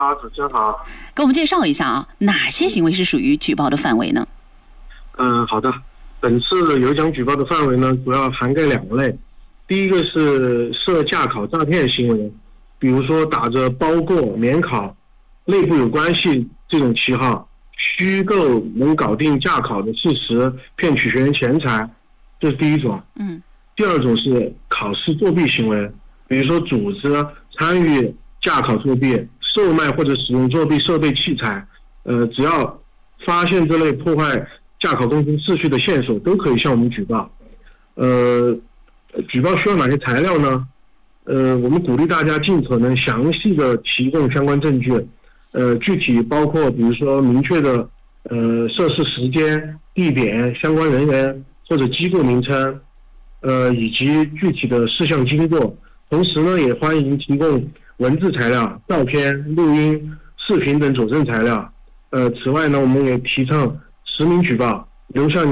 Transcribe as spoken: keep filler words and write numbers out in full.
啊，主持人好。 给我们介绍一下啊，哪些行为是属于举报的范围呢？ 嗯，好的。本次有奖举报的范围呢，主要涵盖两类。第一个是涉驾考诈骗行为，比如说打着包过、免考、内部有关系这种旗号，虚构能搞定驾考的事实，骗取学员钱财，这是第一种。 嗯。 第二种是考试作弊行为，比如说组织参与驾考作弊、售卖或者使用作弊设备器材，呃，只要发现这类破坏驾考公平秩序的线索，都可以向我们举报。呃，举报需要哪些材料呢？呃，我们鼓励大家尽可能详细的提供相关证据，呃，具体包括比如说明确的呃涉事时间、地点、相关人员或者机构名称，呃，以及具体的事项经过。同时呢，也欢迎提供文字材料、照片、录音、视频等佐证材料。呃，此外呢，我们也提倡实名举报，留下